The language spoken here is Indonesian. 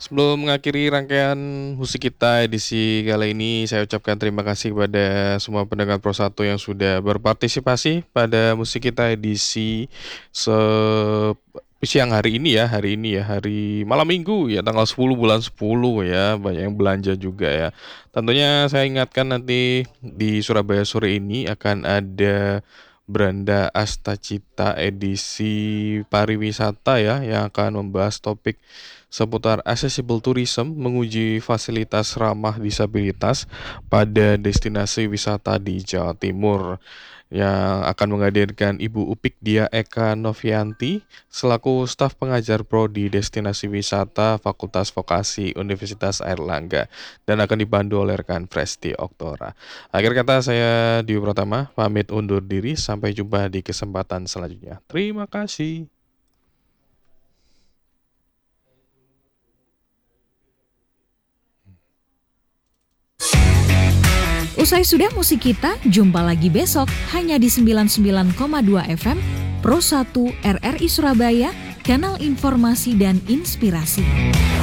Sebelum mengakhiri rangkaian musik kita edisi kali ini, saya ucapkan terima kasih kepada semua pendengar Pro 1 yang sudah berpartisipasi pada musik kita edisi se siang hari malam Minggu ya, tanggal 10 bulan 10 ya, banyak yang belanja juga ya. Tentunya saya ingatkan nanti di Surabaya sore ini akan ada Beranda Astacita edisi pariwisata ya, yang akan membahas topik seputar accessible tourism, menguji fasilitas ramah disabilitas pada destinasi wisata di Jawa Timur, yang akan menghadirkan Ibu Upik Dia Eka Novianti selaku staf pengajar prodi Destinasi Wisata Fakultas Vokasi Universitas Airlangga, dan akan dipandu oleh rekan Presti Oktora. Akhir kata, saya Dio Pratama pamit undur diri, sampai jumpa di kesempatan selanjutnya. Terima kasih. Usai sudah musik kita, jumpa lagi besok hanya di 99,2 FM Pro 1 RRI Surabaya, kanal informasi dan inspirasi.